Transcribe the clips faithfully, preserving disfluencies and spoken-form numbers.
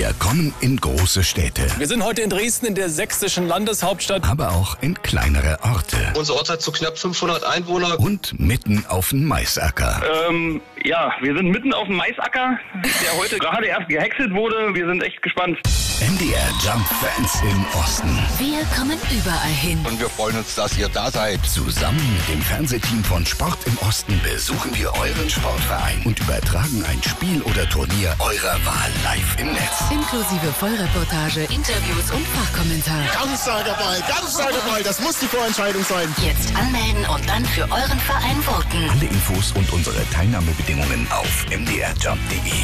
Wir kommen in große Städte. Wir sind heute in Dresden, in der sächsischen Landeshauptstadt. Aber auch in kleinere Orte. Unser Ort hat so knapp fünfhundert Einwohner. Und mitten auf dem Maisacker. Ähm, ja, wir sind mitten auf dem Maisacker, der heute gerade erst gehäckselt wurde. Wir sind echt gespannt. M D R Jump Fans im Osten. Wir kommen überall hin. Und wir freuen uns, dass ihr da seid. Zusammen mit dem Fernsehteam von Sport im Osten besuchen wir euren Sportverein und übertragen ein Spiel oder Turnier eurer Wahl live im Netz. Inklusive Vollreportage, Interviews und Fachkommentar. Ganz starker Ball, ganz starker Ball. Das muss die Vorentscheidung sein. Jetzt anmelden und dann für euren Verein voten. Alle Infos und unsere Teilnahmebedingungen auf m d r jump punkt d e.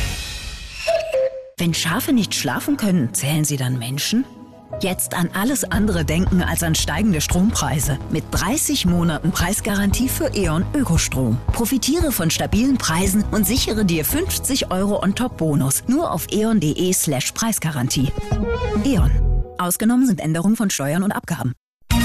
Wenn Schafe nicht schlafen können, zählen sie dann Menschen? Jetzt an alles andere denken als an steigende Strompreise. Mit dreißig Monaten Preisgarantie für E.ON Ökostrom. Profitiere von stabilen Preisen und sichere dir fünfzig Euro On-Top-Bonus. Nur auf eon.de slash Preisgarantie. E.ON. Ausgenommen sind Änderungen von Steuern und Abgaben.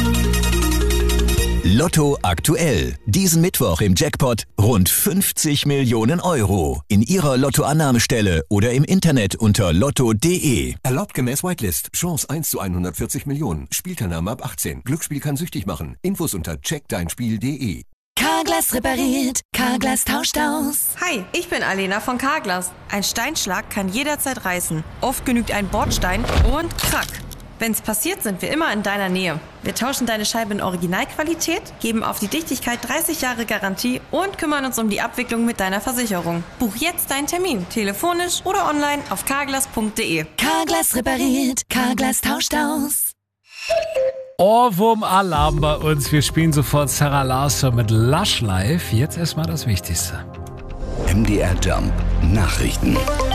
Lotto aktuell. Diesen Mittwoch im Jackpot rund fünfzig Millionen Euro. In Ihrer Lottoannahmestelle oder im Internet unter lotto punkt de. Erlaubt gemäß Whitelist. Chance eins zu hundertvierzig Millionen. Spielteilnahme ab achtzehn. Glücksspiel kann süchtig machen. Infos unter check dein spiel punkt de. Carglass repariert. Carglass tauscht aus. Hi, ich bin Alena von Carglass. Ein Steinschlag kann jederzeit reißen. Oft genügt ein Bordstein und krack. Wenn's passiert, sind wir immer in deiner Nähe. Wir tauschen deine Scheibe in Originalqualität, geben auf die Dichtigkeit dreißig Jahre Garantie und kümmern uns um die Abwicklung mit deiner Versicherung. Buch jetzt deinen Termin, telefonisch oder online auf carglass punkt de. Carglass repariert. Carglass tauscht aus. Ohrwurm-Alarm bei uns. Wir spielen sofort Sarah Larsson mit Lush Life. Jetzt erstmal das Wichtigste. M D R Jump Nachrichten.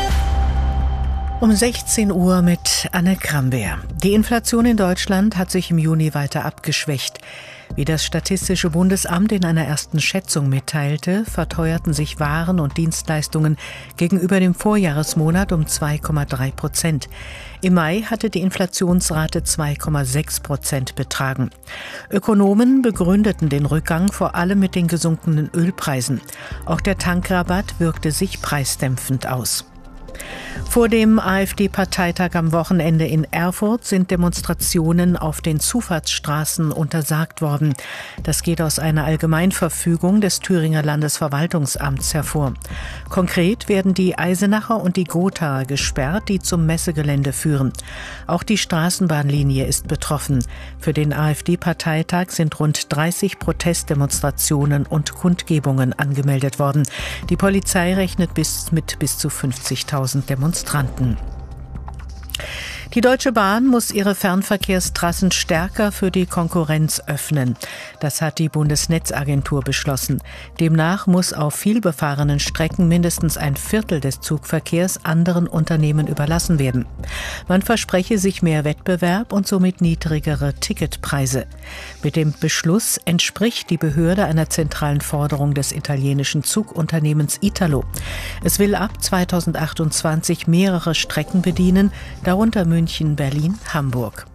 Um sechzehn Uhr mit Anne Krambeer. Die Inflation in Deutschland hat sich im Juni weiter abgeschwächt. Wie das Statistische Bundesamt in einer ersten Schätzung mitteilte, verteuerten sich Waren und Dienstleistungen gegenüber dem Vorjahresmonat um zwei Komma drei Prozent. Im Mai hatte die Inflationsrate zwei Komma sechs Prozent betragen. Ökonomen begründeten den Rückgang vor allem mit den gesunkenen Ölpreisen. Auch der Tankrabatt wirkte sich preisdämpfend aus. Vor dem AfD-Parteitag am Wochenende in Erfurt sind Demonstrationen auf den Zufahrtsstraßen untersagt worden. Das geht aus einer Allgemeinverfügung des Thüringer Landesverwaltungsamts hervor. Konkret werden die Eisenacher und die Gothaer gesperrt, die zum Messegelände führen. Auch die Straßenbahnlinie ist betroffen. Für den AfD-Parteitag sind rund dreißig Protestdemonstrationen und Kundgebungen angemeldet worden. Die Polizei rechnet bis mit bis zu fünfzigtausend Demonstranten. Die Deutsche Bahn muss ihre Fernverkehrstrassen stärker für die Konkurrenz öffnen. Das hat die Bundesnetzagentur beschlossen. Demnach muss auf vielbefahrenen Strecken mindestens ein Viertel des Zugverkehrs anderen Unternehmen überlassen werden. Man verspreche sich mehr Wettbewerb und somit niedrigere Ticketpreise. Mit dem Beschluss entspricht die Behörde einer zentralen Forderung des italienischen Zugunternehmens Italo. Es will ab zweitausendachtundzwanzig mehrere Strecken bedienen, darunter München, Berlin, Hamburg.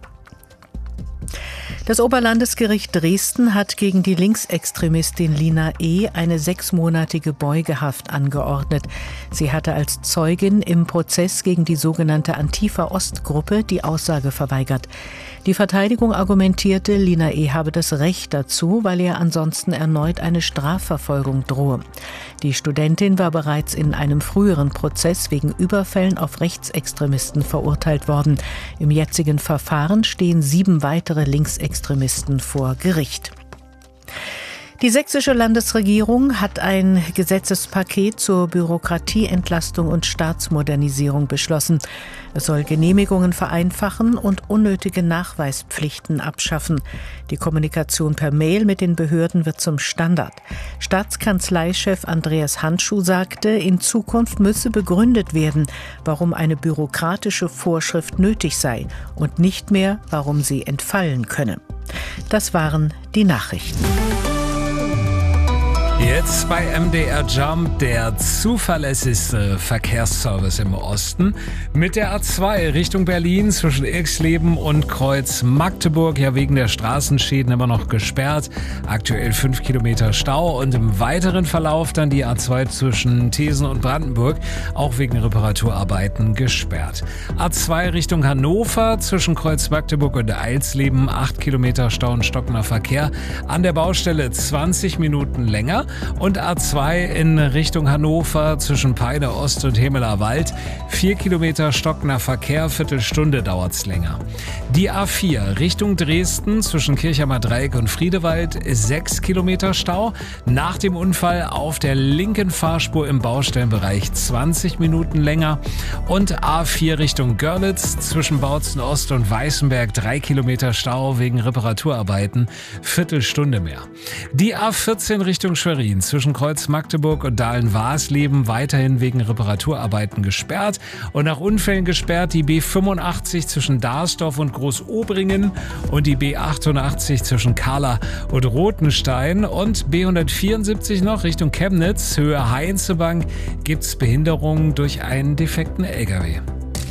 Das Oberlandesgericht Dresden hat gegen die Linksextremistin Lina E. eine sechsmonatige Beugehaft angeordnet. Sie hatte als Zeugin im Prozess gegen die sogenannte Antifa-Ost-Gruppe die Aussage verweigert. Die Verteidigung argumentierte, Lina E. habe das Recht dazu, weil ihr ansonsten erneut eine Strafverfolgung drohe. Die Studentin war bereits in einem früheren Prozess wegen Überfällen auf Rechtsextremisten verurteilt worden. Im jetzigen Verfahren stehen sieben weitere Linksextremisten vor Gericht. Die sächsische Landesregierung hat ein Gesetzespaket zur Bürokratieentlastung und Staatsmodernisierung beschlossen. Es soll Genehmigungen vereinfachen und unnötige Nachweispflichten abschaffen. Die Kommunikation per Mail mit den Behörden wird zum Standard. Staatskanzleichef Andreas Handschuh sagte, in Zukunft müsse begründet werden, warum eine bürokratische Vorschrift nötig sei und nicht mehr, warum sie entfallen könne. Das waren die Nachrichten. Jetzt bei M D R Jump der zuverlässigste Verkehrsservice im Osten. Mit der A zwei Richtung Berlin zwischen Irxleben und Kreuz Magdeburg, ja wegen der Straßenschäden immer noch gesperrt. Aktuell fünf Kilometer Stau und im weiteren Verlauf dann die A zwei zwischen Thesen und Brandenburg, auch wegen Reparaturarbeiten gesperrt. A zwei Richtung Hannover zwischen Kreuz Magdeburg und Eilsleben, acht Kilometer Stau und stockender Verkehr. An der Baustelle zwanzig Minuten länger. Und A zwei in Richtung Hannover zwischen Peine Ost und Hemeler Wald. Vier Kilometer stockender Verkehr, Viertelstunde dauert's länger. Die A vier Richtung Dresden zwischen Kirchheimer Dreieck und Friedewald, sechs Kilometer Stau. Nach dem Unfall auf der linken Fahrspur im Baustellenbereich zwanzig Minuten länger. Und A vier Richtung Görlitz zwischen Bautzen Ost und Weißenberg, drei Kilometer Stau wegen Reparaturarbeiten, Viertelstunde mehr. Die A vierzehn Richtung Schwerin zwischen Kreuz Magdeburg und Dahlen-Waasleben weiterhin wegen Reparaturarbeiten gesperrt und nach Unfällen gesperrt die B fünfundachtzig zwischen Darsdorf und Großobringen und die B achtundachtzig zwischen Kahla und Rothenstein und B hundertvierundsiebzig noch Richtung Chemnitz, Höhe Heinzebank, gibt's Behinderungen durch einen defekten L K W.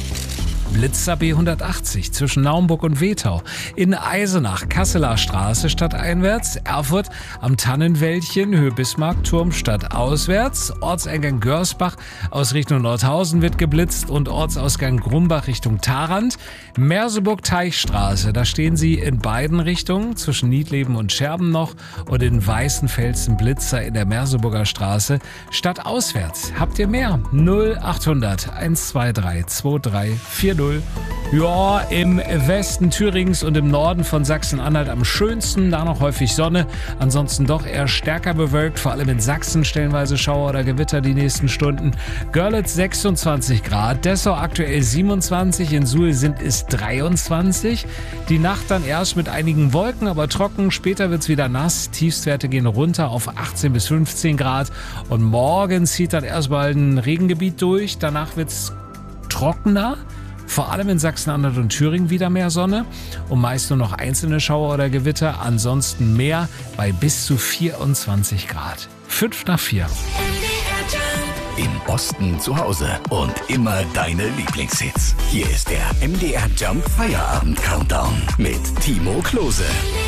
Blitzer B hundertachtzig zwischen Naumburg und Wetau, in Eisenach, Kasseler Straße stadteinwärts, Erfurt am Tannenwäldchen, Höhe Bismarckturm stadtauswärts, Ortseingang Görsbach aus Richtung Nordhausen wird geblitzt und Ortsausgang Grumbach Richtung Tharand, Merseburg-Teichstraße, da stehen sie in beiden Richtungen, zwischen Niedleben und Scherben noch und in Weißenfelsen Blitzer in der Merseburger Straße stadtauswärts. Habt ihr mehr? null achthundert eins zwei drei zwei drei vier null. Ja, im Westen Thürings und im Norden von Sachsen-Anhalt am schönsten, da noch häufig Sonne, ansonsten doch eher stärker bewölkt, vor allem in Sachsen stellenweise Schauer oder Gewitter die nächsten Stunden. Görlitz sechsundzwanzig Grad, Dessau aktuell siebenundzwanzig, in Suhl sind es dreiundzwanzig. Die Nacht dann erst mit einigen Wolken, aber trocken, später wird's wieder nass, Tiefstwerte gehen runter auf achtzehn bis fünfzehn Grad und morgen zieht dann erstmal ein Regengebiet durch, danach wird's trockener. Vor allem in Sachsen-Anhalt und Thüringen wieder mehr Sonne und meist nur noch einzelne Schauer oder Gewitter, ansonsten mehr bei bis zu vierundzwanzig Grad. Fünf nach vier. Im Osten zu Hause und immer deine Lieblingshits. Hier ist der M D R Jump Feierabend Countdown mit Timo Klose.